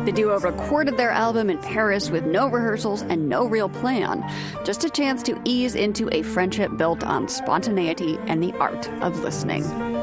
The duo recorded their album in Paris with no rehearsals and no real plan, just a chance to ease into a friendship built on spontaneity and the art of listening.